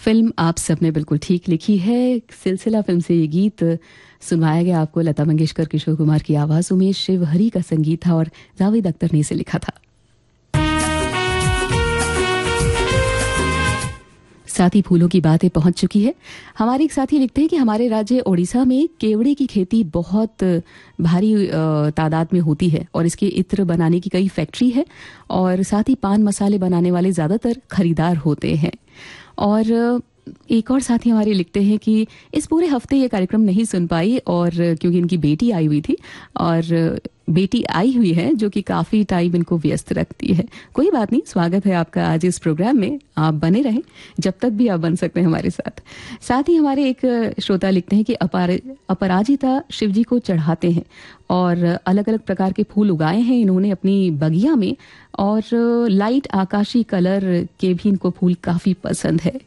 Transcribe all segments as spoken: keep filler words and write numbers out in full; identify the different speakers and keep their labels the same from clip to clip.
Speaker 1: Film आप सबने बिल्कुल ठीक लिखी है। सिलसिला फिल्म से ये गीत सुनवाया गया आपको। लता मंगेशकर, किशोर कुमार की आवाज़ों में शिव हरी का संगीत था और जावेद अख्तर ने इसे लिखा था। साथी फूलों की बातें पहुंच चुकी है। हमारे एक साथी लिखते हैं कि हमारे राज्य ओडिशा में केवड़े की खेती बहुत भारी तादाद में होती है और इसके इत्र बनाने की कई फैक्ट्री है और साथ ही पान मसाले बनाने वाले ज़्यादातर खरीदार होते हैं। और एक और साथी हमारे लिखते हैं कि इस पूरे हफ्ते ये कार्यक्रम नहीं सुन पाई और क्योंकि इनकी बेटी आई हुई थी और बेटी आई हुई है जो कि काफ़ी टाइम इनको व्यस्त रखती है। कोई बात नहीं, स्वागत है आपका आज इस प्रोग्राम में। आप बने रहें जब तक भी आप बन सकते हैं हमारे साथ। साथ ही हमारे एक श्रोता लिखते हैं कि अपार अपराजिता शिव जी को चढ़ाते हैं और अलग अलग प्रकार के फूल उगाए हैं इन्होंने अपनी बगिया में और लाइट आकाशी कलर के भी इनको फूल काफ़ी पसंद है।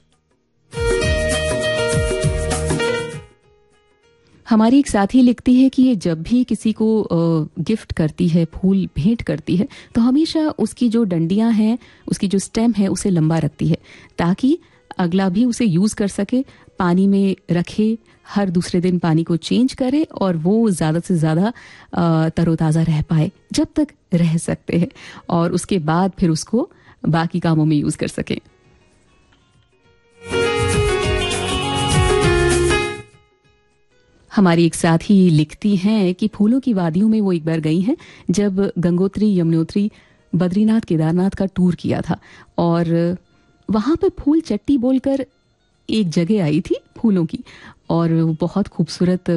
Speaker 1: हमारी एक साथी लिखती है कि ये जब भी किसी को गिफ्ट करती है, फूल भेंट करती है, तो हमेशा उसकी जो डंडियां हैं, उसकी जो स्टेम है उसे लंबा रखती है ताकि अगला भी उसे यूज़ कर सके, पानी में रखे, हर दूसरे दिन पानी को चेंज करे और वो ज़्यादा से ज़्यादा तरोताज़ा रह पाए जब तक रह सकते हैं और उसके बाद फिर उसको बाकी कामों में यूज़ कर सकें। हमारी एक साथी लिखती हैं कि फूलों की वादियों में वो एक बार गई हैं जब गंगोत्री, यमुनोत्री, बद्रीनाथ, केदारनाथ का टूर किया था और वहाँ पे फूल चट्टी बोलकर एक जगह आई थी फूलों की और वो बहुत खूबसूरत